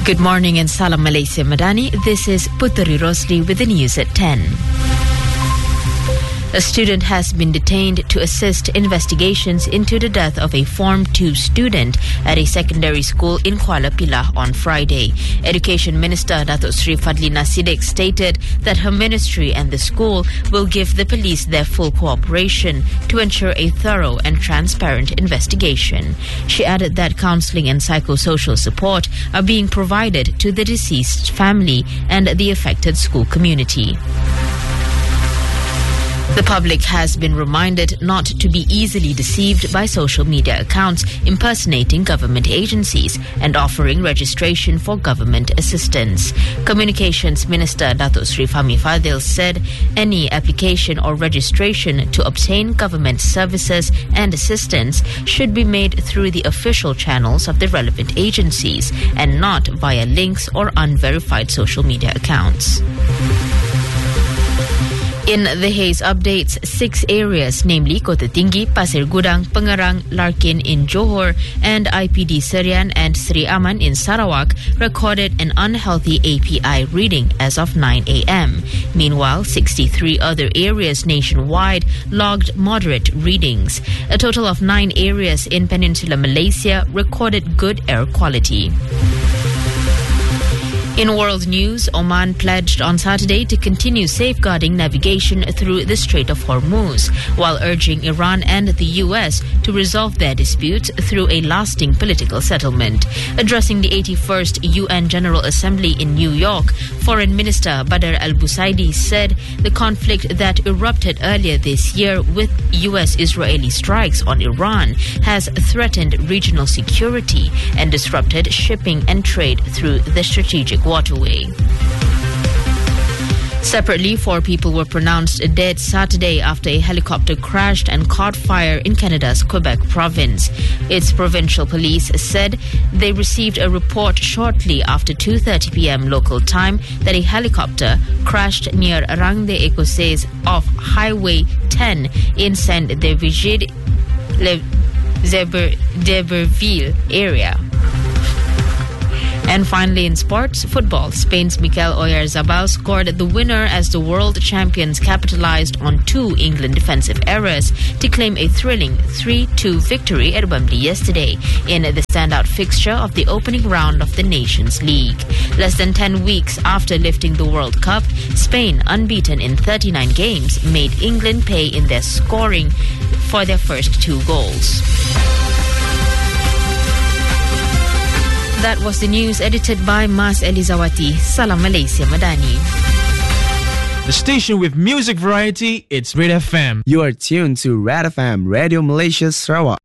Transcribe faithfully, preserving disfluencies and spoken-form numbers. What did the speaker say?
Good morning and Salam Malaysia Madani. This is Puteri Rosli with the news at ten. A student has been detained to assist investigations into the death of a Form two student at a secondary school in Kuala Pilah on Friday. Education Minister Datuk Sri Fadlina Siddiq stated that her ministry and the school will give the police their full cooperation to ensure a thorough and transparent investigation. She added that counselling and psychosocial support are being provided to the deceased family and the affected school community. The public has been reminded not to be easily deceived by social media accounts impersonating government agencies and offering registration for government assistance. Communications Minister Datuk Sri Fahmi Fadil said any application or registration to obtain government services and assistance should be made through the official channels of the relevant agencies and not via links or unverified social media accounts. In the haze updates, six areas, namely Kota Tinggi, Pasir Gudang, Pengerang, Larkin in Johor, and I P D Serian and Sri Aman in Sarawak, recorded an unhealthy A P I reading as of nine a.m. Meanwhile, sixty-three other areas nationwide logged moderate readings. A total of nine areas in Peninsular Malaysia recorded good air quality. In world news, Oman pledged on Saturday to continue safeguarding navigation through the Strait of Hormuz, while urging Iran and the U S to resolve their disputes through a lasting political settlement. Addressing the eighty-first U N General Assembly in New York, Foreign Minister Badr al-Busaidi said the conflict that erupted earlier this year with U S-Israeli strikes on Iran has threatened regional security and disrupted shipping and trade through the strategic waterway. Separately, four people were pronounced dead Saturday after a helicopter crashed and caught fire in Canada's Quebec province. Its provincial police said they received a report shortly after two thirty p.m. local time that a helicopter crashed near Rang de Écossais off Highway ten in Saint-D'Iberville area. And finally in sports, football, Spain's Mikel Oyarzabal scored the winner as the world champions capitalized on two England defensive errors to claim a thrilling three two victory at Wembley yesterday in the standout fixture of the opening round of the Nations League. Less than ten weeks after lifting the World Cup, Spain, unbeaten in thirty-nine games, made England pay in their scoring for their first two goals. That was the news edited by Mas Elizawati. Salam Malaysia Madani. The station with music variety, it's Red F M. You are tuned to Red F M, Radio Malaysia Sarawak.